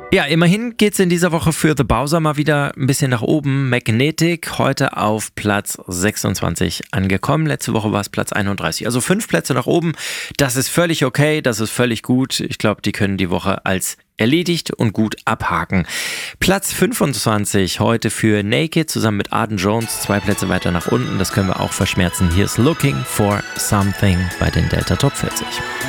Ja, immerhin geht's in dieser Woche für The Bowser mal wieder ein bisschen nach oben. Magnetic heute auf Platz 26 angekommen. Letzte Woche war es Platz 31. Also 5 Plätze nach oben. Das ist völlig okay, das ist völlig gut. Ich glaube, die können die Woche als erledigt und gut abhaken. Platz 25 heute für Naked zusammen mit Arden Jones. 2 Plätze weiter nach unten. Das können wir auch verschmerzen. Hier ist Looking for Something bei den Delta Top 40.